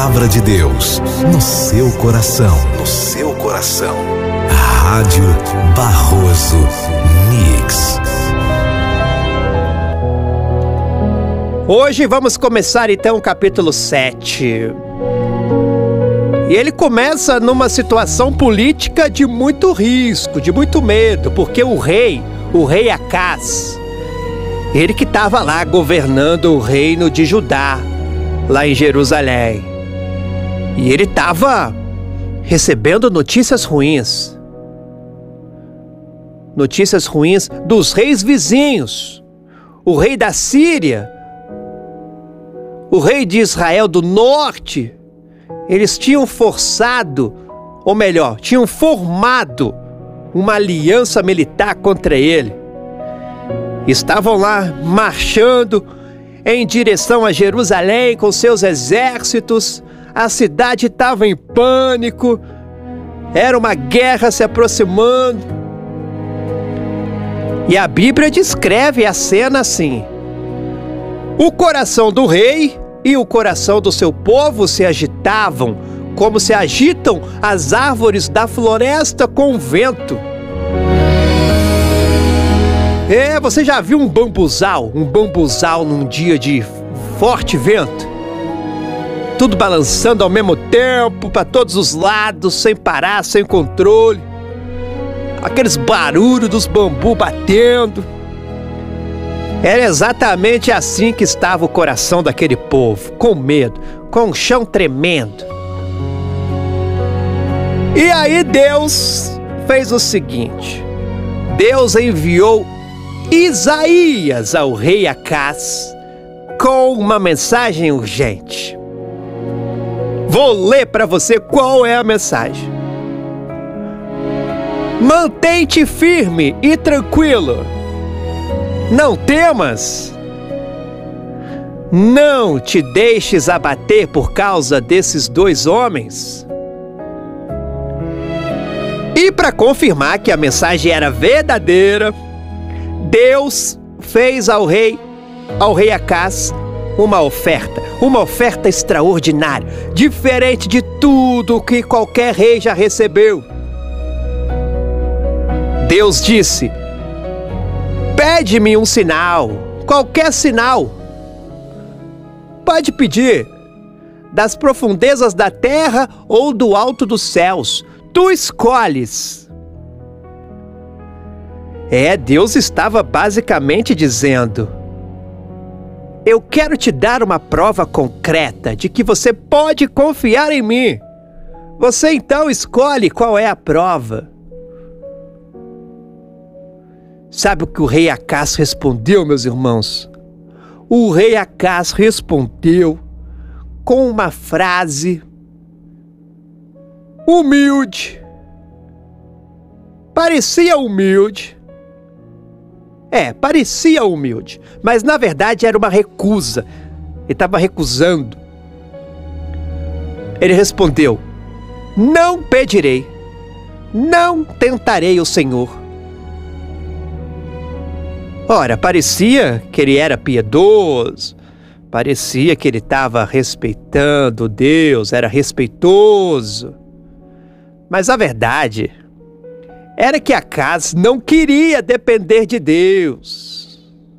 palavra de Deus no seu coração. No seu coração. Rádio Barroso Mix. Hoje vamos começar então o capítulo 7. E ele começa numa situação política de muito risco, de muito medo, porque o rei Acaz, ele que estava lá governando o reino de Judá, lá em Jerusalém. E ele estava recebendo notícias ruins. Notícias ruins dos reis vizinhos. O rei da Síria, o rei de Israel do norte, eles tinham forçado, ou melhor, tinham formado uma aliança militar contra ele. Estavam lá marchando em direção a Jerusalém com seus exércitos. A cidade estava em pânico. Era uma guerra se aproximando. E a Bíblia descreve a cena assim: o coração do rei e o coração do seu povo se agitavam, como se agitam as árvores da floresta com o vento. Você já viu um bambuzal num dia de forte vento? Tudo balançando ao mesmo tempo, para todos os lados, sem parar, sem controle. Aqueles barulhos dos bambus batendo. Era exatamente assim que estava o coração daquele povo, com medo, com o chão tremendo. E aí Deus fez o seguinte: Deus enviou Isaías ao rei Acaz com uma mensagem urgente. Vou ler para você qual é a mensagem. Mantém-te firme e tranquilo. Não temas. Não te deixes abater por causa desses dois homens. E para confirmar que a mensagem era verdadeira, Deus fez ao rei Acaz uma oferta extraordinária, diferente de tudo que qualquer rei já recebeu. Deus disse: pede-me um sinal, qualquer sinal. Pode pedir, das profundezas da terra ou do alto dos céus, tu escolhes. Deus estava basicamente dizendo: eu quero te dar uma prova concreta de que você pode confiar em mim. Você então escolhe qual é a prova. Sabe o que o rei Acaz respondeu, meus irmãos? O rei Acaz respondeu com uma frase humilde. Parecia humilde. Parecia humilde, mas na verdade era uma recusa. Ele estava recusando. Ele respondeu: não pedirei, não tentarei o Senhor. Ora, parecia que ele era piedoso, parecia que ele estava respeitando Deus, era respeitoso. Mas a verdade era que Acaz não queria depender de Deus,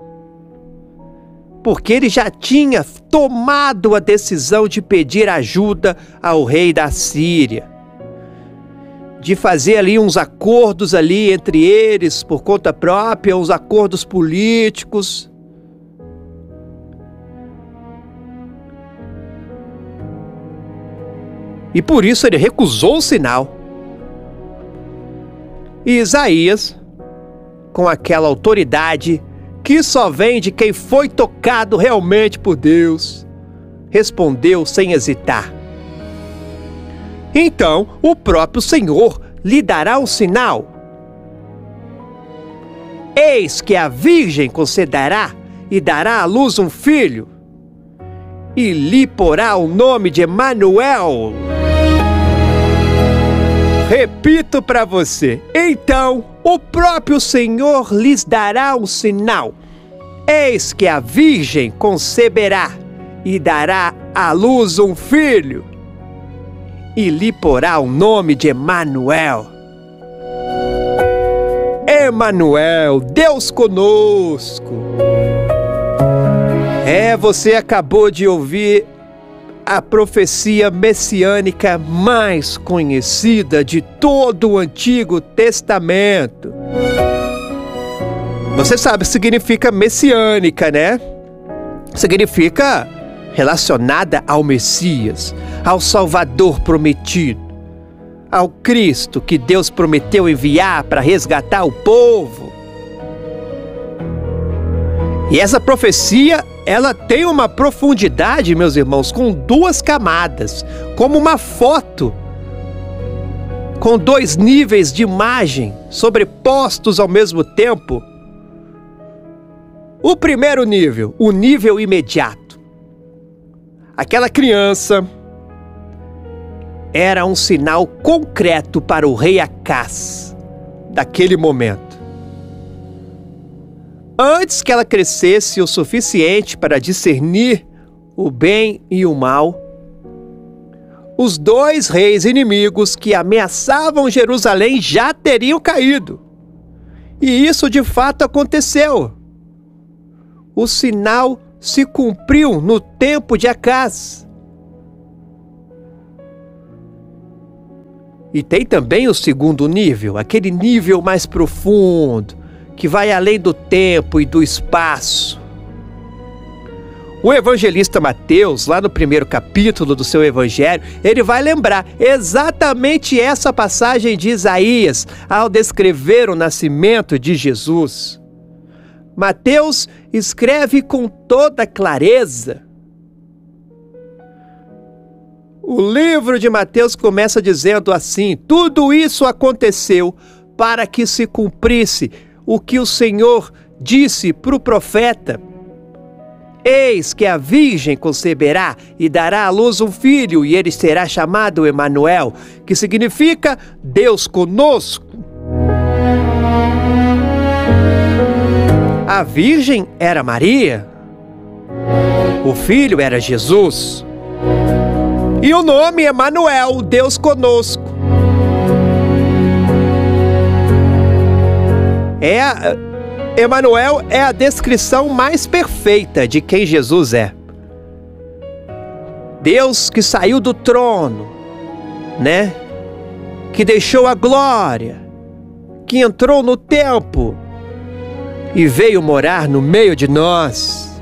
porque ele já tinha tomado a decisão de pedir ajuda ao rei da Síria, de fazer ali uns acordos ali entre eles por conta própria, uns acordos políticos. E por isso ele recusou o sinal. E Isaías, com aquela autoridade que só vem de quem foi tocado realmente por Deus, respondeu sem hesitar: então o próprio Senhor lhe dará um sinal. Eis que a virgem conceberá e dará à luz um filho, e lhe porá o nome de Emanuel. Repito para você: então o próprio Senhor lhes dará um sinal. Eis que a virgem conceberá e dará à luz um filho, e lhe porá o nome de Emanuel. Emanuel, Deus conosco. Você acabou de ouvir a profecia messiânica mais conhecida de todo o Antigo Testamento. Você sabe o que significa messiânica, né? Significa relacionada ao Messias, ao Salvador prometido, ao Cristo que Deus prometeu enviar para resgatar o povo. E essa profecia, ela tem uma profundidade, meus irmãos, com duas camadas, como uma foto, com dois níveis de imagem sobrepostos ao mesmo tempo. O primeiro nível, o nível imediato. Aquela criança era um sinal concreto para o rei Acás, daquele momento. Antes que ela crescesse o suficiente para discernir o bem e o mal, os dois reis inimigos que ameaçavam Jerusalém já teriam caído. E isso de fato aconteceu. O sinal se cumpriu no tempo de Acás. E tem também o segundo nível, aquele nível mais profundo, que vai além do tempo e do espaço. O evangelista Mateus, lá no primeiro capítulo do seu evangelho, ele vai lembrar exatamente essa passagem de Isaías ao descrever o nascimento de Jesus. Mateus escreve com toda clareza. O livro de Mateus começa dizendo assim: tudo isso aconteceu para que se cumprisse o que o Senhor disse para o profeta: eis que a virgem conceberá e dará à luz um filho, e ele será chamado Emanuel, que significa Deus conosco. A virgem era Maria, o filho era Jesus, e o nome Emanuel, Deus conosco. Emanuel é a descrição mais perfeita de quem Jesus é. Deus que saiu do trono, né? Que deixou a glória, que entrou no templo e veio morar no meio de nós.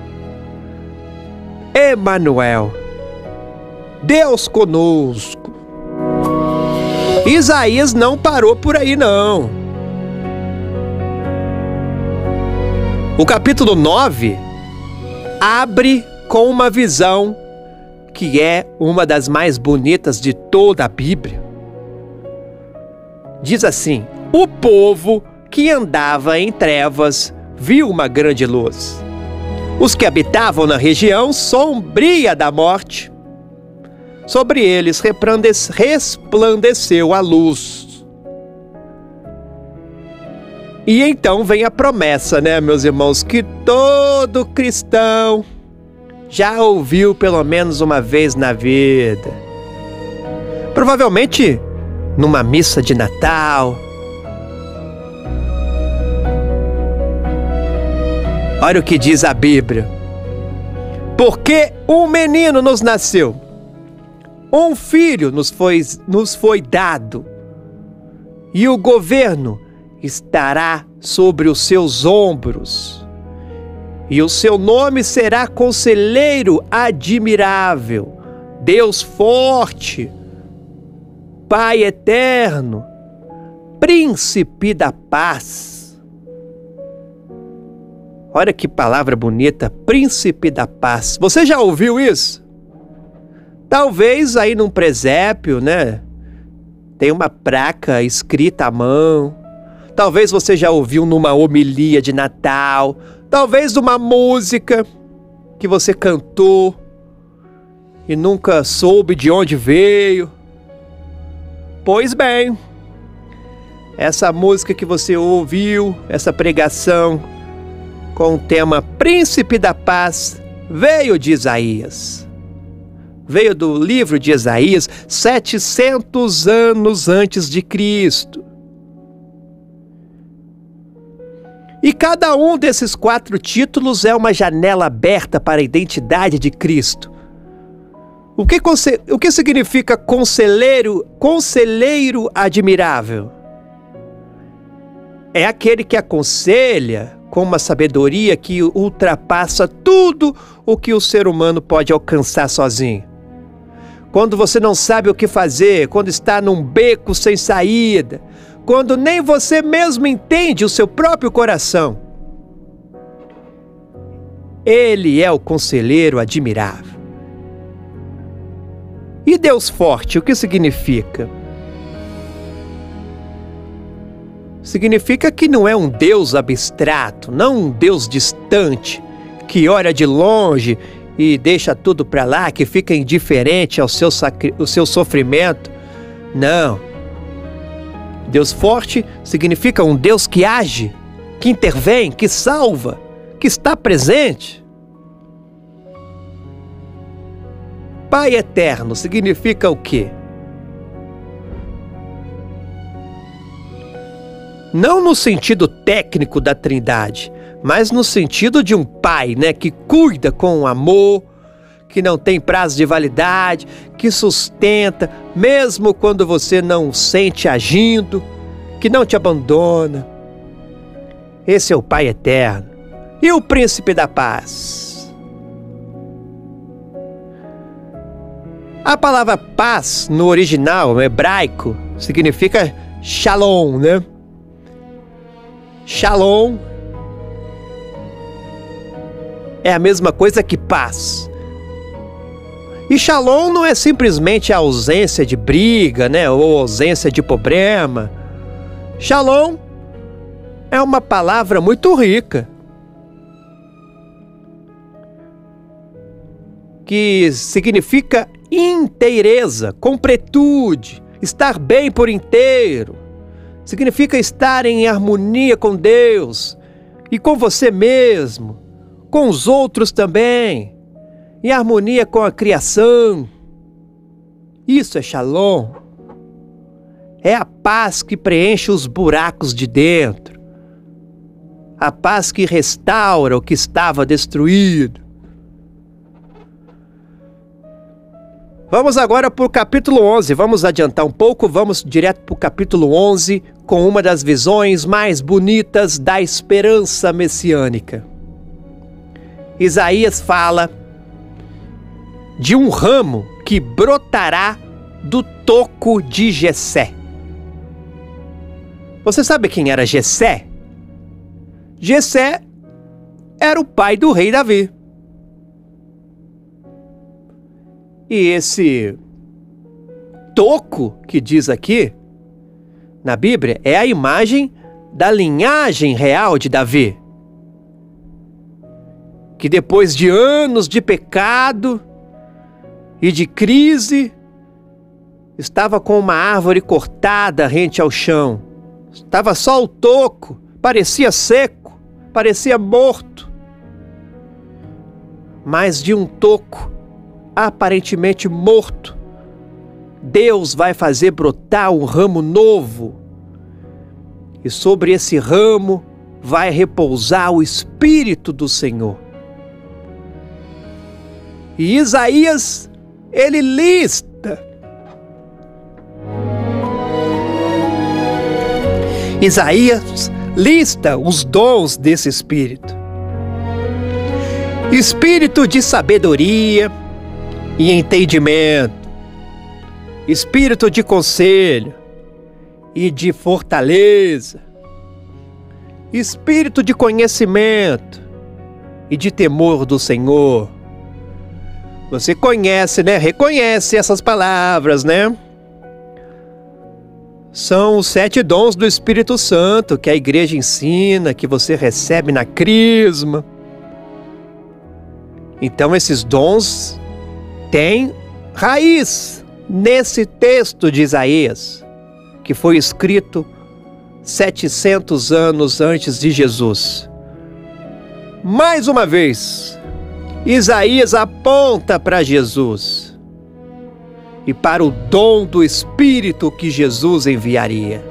Emanuel, Deus conosco. Isaías não parou por aí, não. O capítulo 9 abre com uma visão que é uma das mais bonitas de toda a Bíblia. Diz assim: o povo que andava em trevas viu uma grande luz. Os que habitavam na região sombria da morte, sobre eles resplandeceu a luz. E então vem a promessa, né, meus irmãos, que todo cristão já ouviu pelo menos uma vez na vida. Provavelmente numa missa de Natal. Olha o que diz a Bíblia. Porque um menino nos nasceu, um filho nos foi dado, e o governo estará sobre os seus ombros, e o seu nome será Conselheiro Admirável, Deus Forte, Pai Eterno, Príncipe da Paz. Olha que palavra bonita, Príncipe da Paz. Você já ouviu isso? Talvez aí num presépio, né? Tem uma placa escrita à mão. Talvez você já ouviu numa homilia de Natal. Talvez numa música que você cantou e nunca soube de onde veio. Pois bem, essa música que você ouviu, essa pregação com o tema Príncipe da Paz, veio de Isaías. veio do livro de Isaías, 700 anos antes de Cristo. E cada um desses 4 títulos é uma janela aberta para a identidade de Cristo. O que significa conselheiro admirável? É aquele que aconselha com uma sabedoria que ultrapassa tudo o que o ser humano pode alcançar sozinho. Quando você não sabe o que fazer, quando está num beco sem saída, quando nem você mesmo entende o seu próprio coração, ele é o conselheiro admirável. E Deus forte, o que significa? Significa que não é um Deus abstrato, não um Deus distante, que olha de longe e deixa tudo para lá, que fica indiferente ao seu sofrimento. Não. Deus forte significa um Deus que age, que intervém, que salva, que está presente. Pai eterno significa o quê? Não no sentido técnico da Trindade, mas no sentido de um pai, que cuida com amor, que não tem prazo de validade, que sustenta, mesmo quando você não o sente agindo, que não te abandona. Esse é o Pai eterno. E o Príncipe da Paz? A palavra paz, no original, no hebraico, significa shalom, Shalom é a mesma coisa que paz. E shalom não é simplesmente a ausência de briga, ou ausência de problema. Shalom é uma palavra muito rica, que significa inteireza, completude, estar bem por inteiro. Significa estar em harmonia com Deus e com você mesmo, com os outros também, em harmonia com a criação. Isso é shalom. É a paz que preenche os buracos de dentro, a paz que restaura o que estava destruído. Vamos agora para o capítulo 11, vamos adiantar um pouco, vamos direto para o capítulo 11, com uma das visões mais bonitas da esperança messiânica. Isaías fala de um ramo que brotará do toco de Jessé. Você sabe quem era Jessé? Jessé era o pai do rei Davi. E esse toco que diz aqui na Bíblia é a imagem da linhagem real de Davi, que depois de anos de pecado e de crise, estava com uma árvore cortada rente ao chão. Estava só o toco, parecia seco, parecia morto. Mas de um toco aparentemente morto, Deus vai fazer brotar um ramo novo. E sobre esse ramo vai repousar o Espírito do Senhor. E Isaías, ele lista. Isaías lista os dons desse Espírito. Espírito de sabedoria e entendimento, espírito de conselho e de fortaleza, espírito de conhecimento e de temor do Senhor. Você conhece, reconhece essas palavras, São os 7 dons do Espírito Santo que a igreja ensina, que você recebe na crisma. Então esses dons têm raiz nesse texto de Isaías, que foi escrito 700 anos antes de Jesus. Mais uma vez, Isaías aponta para Jesus. e para o dom do Espírito que Jesus enviaria.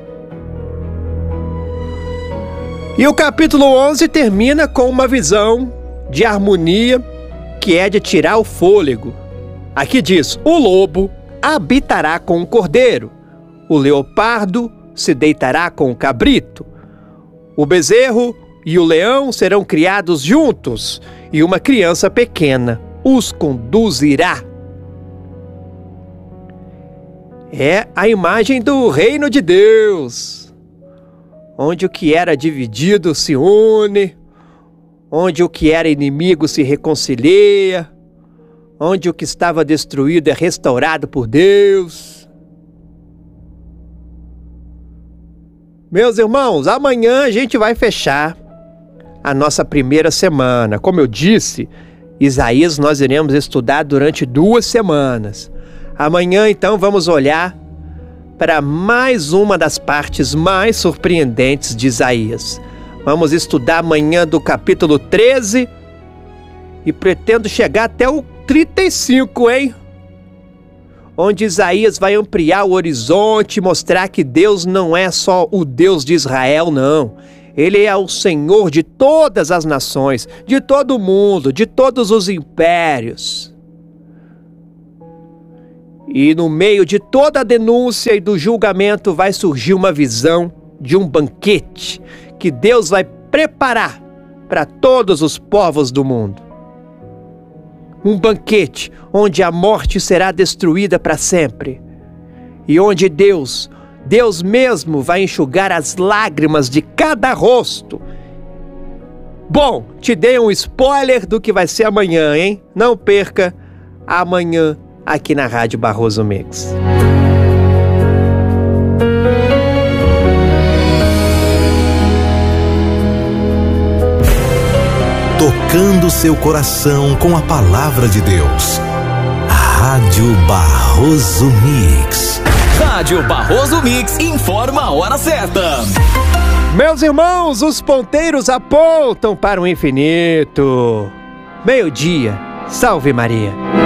E o capítulo 11 termina com uma visão de harmonia que é de tirar o fôlego. Aqui diz: o lobo habitará com o cordeiro, o leopardo se deitará com o cabrito, o bezerro e o leão serão criados juntos, e uma criança pequena os conduzirá. É a imagem do reino de Deus, onde o que era dividido se une, onde o que era inimigo se reconcilia, onde o que estava destruído é restaurado por Deus. Meus irmãos, amanhã a gente vai fechar a nossa primeira semana. Como eu disse, Isaías nós iremos estudar durante 2 semanas. Amanhã, então, vamos olhar para mais uma das partes mais surpreendentes de Isaías. Vamos estudar amanhã do capítulo 13 e pretendo chegar até o 35, hein? Onde Isaías vai ampliar o horizonte e mostrar que Deus não é só o Deus de Israel, não. Ele é o Senhor de todas as nações, de todo o mundo, de todos os impérios. E no meio de toda a denúncia e do julgamento vai surgir uma visão de um banquete que Deus vai preparar para todos os povos do mundo. Um banquete onde a morte será destruída para sempre e onde Deus mesmo vai enxugar as lágrimas de cada rosto. Bom, te dei um spoiler do que vai ser amanhã, hein? Não perca amanhã aqui na Rádio Barroso Mix. Tocando seu coração com a palavra de Deus. Rádio Barroso Mix. Rádio Barroso Mix informa a hora certa. Meus irmãos, os ponteiros apontam para o infinito. 12:00. Salve Maria.